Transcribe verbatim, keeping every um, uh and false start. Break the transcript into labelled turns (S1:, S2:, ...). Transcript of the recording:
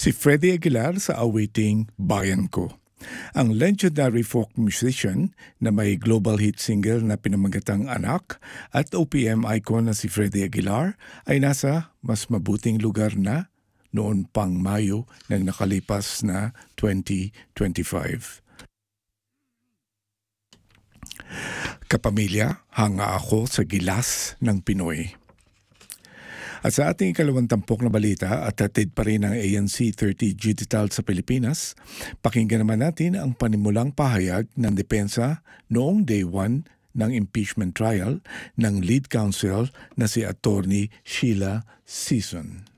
S1: Si Freddie Aguilar sa awiting Bayan Ko. Ang legendary folk musician na may global hit single na pinamagatang Anak at O P M icon na si Freddie Aguilar ay nasa mas mabuting lugar na noon pang Mayo ng nakalipas na twenty twenty-five. Kapamilya, hanga ako sa gilas ng Pinoy. At sa ating ikalawang tampok na balita at hatid pa rin ng A N C thirty Digital sa Pilipinas, pakinggan naman natin ang panimulang pahayag ng depensa noong day one ng impeachment trial ng lead counsel na si Attorney Sheila Sison.